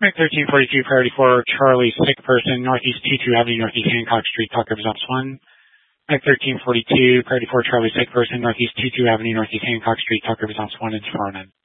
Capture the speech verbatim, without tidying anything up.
Mike thirteen forty-two, priority for Charlie, sick person, Northeast two two Avenue, Northeast Hancock Street, Tucker, results one. Mike thirteen forty-two, priority for Charlie, sick person, Northeast two two Avenue, Northeast Hancock Street, Tucker, results one, and Farnan.